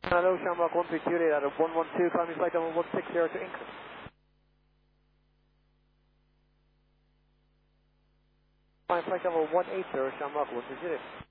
Hello, Shamrock 130 Juliet out of 112, climbing flight level 160 to Inc. Flight level 180, Shamrock 130 Juliet.